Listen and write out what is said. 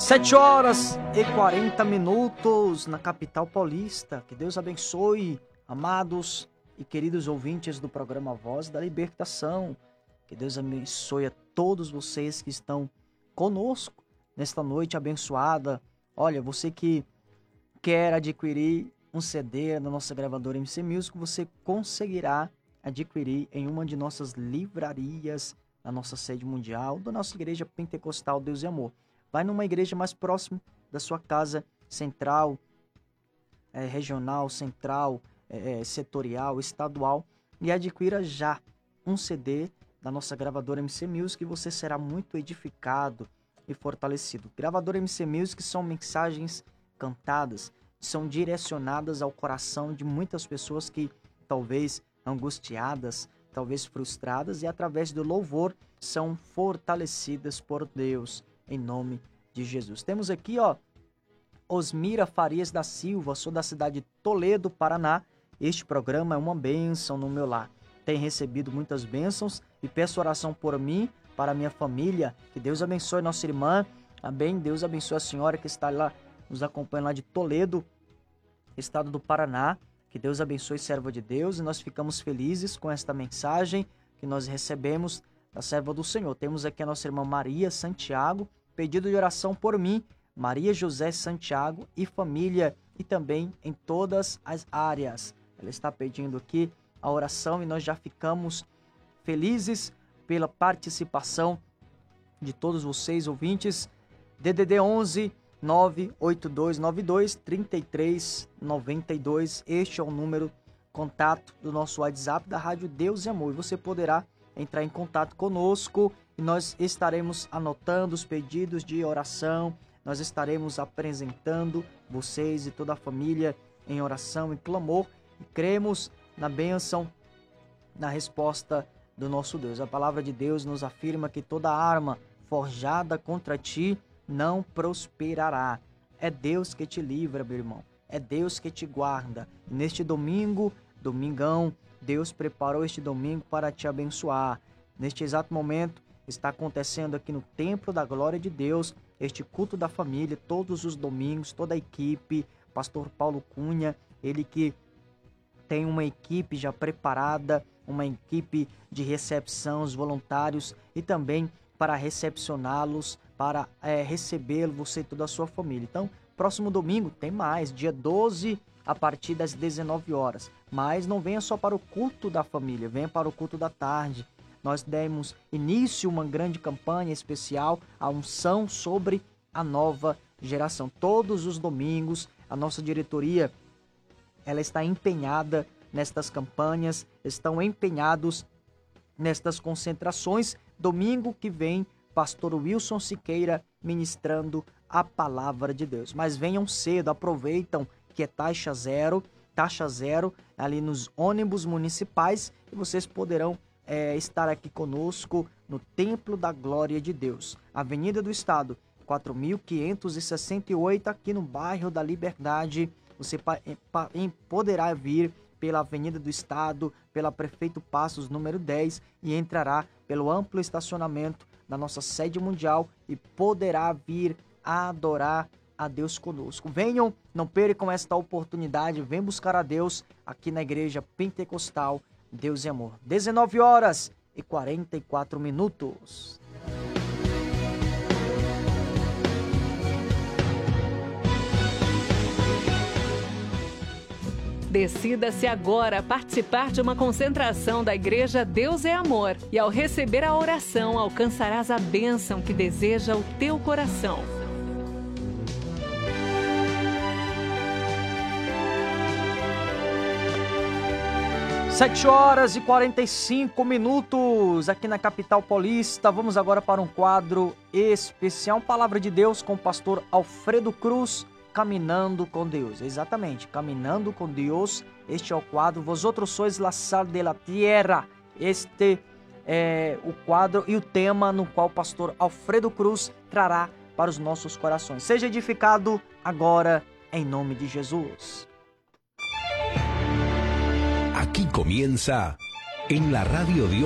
7h40 na capital paulista. Que Deus abençoe, amados e queridos ouvintes do programa Voz da Libertação. Que Deus abençoe a todos vocês que estão conosco nesta noite abençoada. Olha, você que quer adquirir um CD da nossa gravadora MC Music, você conseguirá adquirir em uma de nossas livrarias, na nossa sede mundial, da nossa igreja pentecostal Deus e Amor. Vai numa igreja mais próxima da sua casa, central, regional, central, setorial, estadual, e adquira já um CD da nossa gravadora MC Music e você será muito edificado e fortalecido. Gravadora MC Music são mensagens cantadas, são direcionadas ao coração de muitas pessoas que talvez angustiadas, talvez frustradas, e através do louvor são fortalecidas por Deus. Em nome de Jesus. Temos aqui, Osmira Farias da Silva, sou da cidade de Toledo, Paraná. Este programa é uma bênção no meu lar. Tem recebido muitas bênçãos e peço oração por mim, para minha família. Que Deus abençoe nossa irmã. Amém. Deus abençoe a senhora que está lá, nos acompanha lá de Toledo, estado do Paraná. Que Deus abençoe, serva de Deus. E nós ficamos felizes com esta mensagem que nós recebemos da serva do Senhor. Temos aqui a nossa irmã Maria Santiago, pedido de oração por mim, Maria José Santiago e família, e também em todas as áreas. Ela está pedindo aqui a oração e nós já ficamos felizes pela participação de todos vocês, ouvintes. DDD 11 98292 3392. Este é o número contato do nosso WhatsApp da Rádio Deus e Amor. E você poderá entrar em contato conosco e nós estaremos anotando os pedidos de oração, nós estaremos apresentando vocês e toda a família em oração e clamor, e cremos na bênção, na resposta do nosso Deus. A palavra de Deus nos afirma que toda arma forjada contra ti não prosperará. É Deus que te livra, meu irmão, é Deus que te guarda. E neste domingão, Deus preparou este domingo para te abençoar. Neste exato momento, está acontecendo aqui no Templo da Glória de Deus, este culto da família, todos os domingos, toda a equipe, pastor Paulo Cunha, ele que tem uma equipe já preparada, uma equipe de recepção, os voluntários, e também para recepcioná-los, para recebê-lo, você e toda a sua família. Então, próximo domingo tem mais, dia 12, a partir das 19 horas. Mas não venha só para o culto da família, venha para o culto da tarde. Nós demos início a uma grande campanha especial, a unção sobre a nova geração. Todos os domingos, a nossa diretoria ela está empenhada nestas campanhas, estão empenhados nestas concentrações. Domingo que vem, pastor Wilson Siqueira ministrando a palavra de Deus. Mas venham cedo, aproveitam que é taxa zero ali nos ônibus municipais, e vocês poderão estar aqui conosco no Templo da Glória de Deus, Avenida do Estado, 4.568, aqui no bairro da Liberdade. Você poderá vir pela Avenida do Estado, pela Prefeito Passos, número 10, e entrará pelo amplo estacionamento da nossa sede mundial e poderá vir adorar a Deus conosco. Venham, não percam esta oportunidade, venham buscar a Deus aqui na Igreja Pentecostal Deus e Amor. 19h44. Decida-se agora a participar de uma concentração da Igreja Deus é Amor, e ao receber a oração alcançarás a bênção que deseja o teu coração. 7h45 aqui na capital paulista. Vamos agora para um quadro especial, Palavra de Deus com o pastor Alfredo Cruz, Caminhando com Deus. Exatamente, Caminhando com Deus. Este é o quadro Vosotros sois la sal de la tierra. Este é o quadro e o tema no qual o pastor Alfredo Cruz trará para os nossos corações. Seja edificado agora, em nome de Jesus. Aquí comienza en la Radio Dios